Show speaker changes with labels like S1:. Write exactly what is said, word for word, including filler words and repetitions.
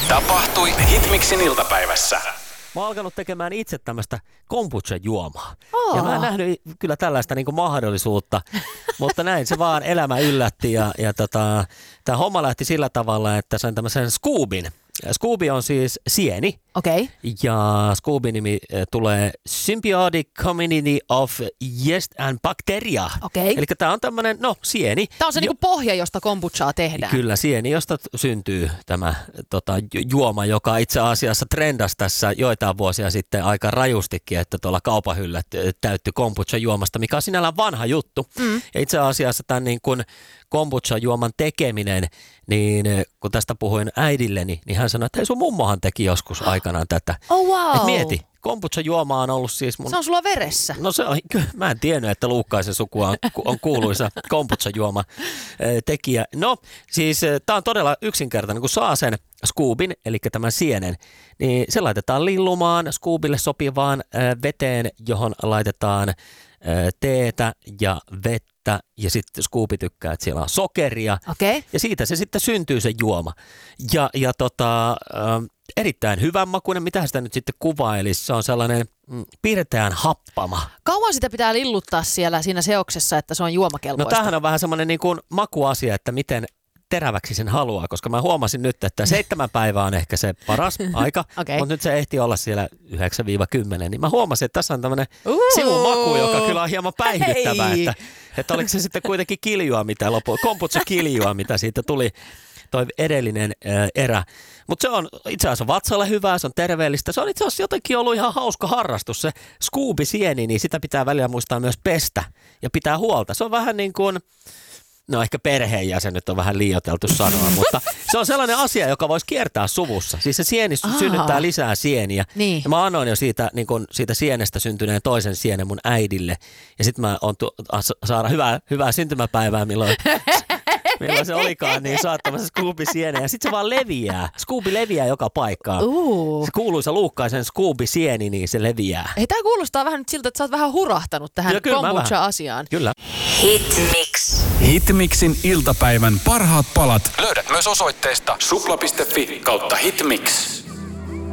S1: Tapahtui Hitmixin iltapäivässä.
S2: Mä oon alkanut tekemään itse tämmöistä kombucha-juomaa.
S3: Oh.
S2: Ja mä en nähnyt kyllä tällaista niinku mahdollisuutta, mutta näin se vaan elämä yllätti. Ja, ja tota, tää homma lähti sillä tavalla, että sain tämmöisen Scoobin. Scooby on siis sieni.
S3: Okei. Okay.
S2: Ja Scooby-nimi tulee Symbiotic Community of Yeast and Bacteria.
S3: Okei.
S2: Eli tää on tämmönen, no sieni.
S3: Tää on se jo... niinku pohja, josta kombuchaa tehdään.
S2: Kyllä, sieni, josta syntyy tämä tota, juoma, joka itse asiassa trendasi tässä joitain vuosia sitten aika rajustikin, että tuolla kaupahyllät täyttyi kombucha-juomasta, mikä on sinällään vanha juttu. Mm. Ja itse asiassa tämän niin kuin kombucha-juoman tekeminen, niin kun tästä puhuin äidilleni, niin hän sanoi, että hei, sun mummohan teki joskus aikanaan tätä.
S3: Oh wow.
S2: Et mieti, kombucha-juoma on ollut siis mun...
S3: Se on sulla veressä.
S2: No se on, mä en tiennyt, että Luukkaisen sukua on, on kuuluisa kombucha-juoma tekijä. No siis tää on todella yksinkertainen, kun saa sen Scoobin, eli tämän sienen, niin se laitetaan lillumaan Scoobille sopivaan veteen, johon laitetaan teetä ja vettä. Ja sitten Scooby tykkää, että siellä on sokeria.
S3: Okay.
S2: Ja siitä se sitten syntyy se juoma. Ja, ja tota, äh, erittäin hyvän makuinen. Mitä sitä nyt sitten kuvailisi? Se on sellainen mm, pirteän happama.
S3: Kauan sitä pitää lilluttaa siellä siinä seoksessa, että se on juomakelpoista?
S2: No tämähän on vähän semmoinen niin kuin makuasia, että miten teräväksi sen haluaa, koska mä huomasin nyt, että seitsemän päivää on ehkä se paras aika, okay. Mutta nyt se ehti olla siellä yhdeksän kymmenen, niin mä huomasin, että tässä on tämmöinen sivumaku, joka kyllä on hieman päihdyttävä, että, että oliko se sitten kuitenkin kiljua, mitä lopu, kombucha kiljua, mitä siitä tuli toi edellinen ää, erä. Mutta se on itse asiassa vatsalle hyvää, se on terveellistä, se on itse asiassa jotenkin ollut ihan hauska harrastus, se Scooby-sieni, niin sitä pitää välillä muistaa myös pestä ja pitää huolta. Se on vähän niin kuin... No ehkä perheenjäsenet on vähän liioiteltu sanoa, mutta se on sellainen asia, joka voisi kiertää suvussa. Siis se sieni Aha. synnyttää lisää sieniä.
S3: Niin.
S2: Ja mä annoin jo siitä, niin kun, siitä sienestä syntyneen toisen sienen mun äidille. Ja sitten mä oon tu- saada hyvää, hyvää syntymäpäivää, milloin, milloin se olikaan, niin saattamassa Scooby-sieneen. Ja sitten se vaan leviää. Scooby leviää joka paikkaan.
S3: Uh.
S2: Se kuuluisa Luukkaisen Scooby-sieni, niin se leviää.
S3: Ei, tää kuulostaa vähän nyt siltä, että sä oot vähän hurahtanut tähän kombucha-asiaan.
S2: Kyllä.
S1: Hitmix. Hitmixin iltapäivän parhaat palat löydät myös osoitteesta supla piste fi kautta hitmix.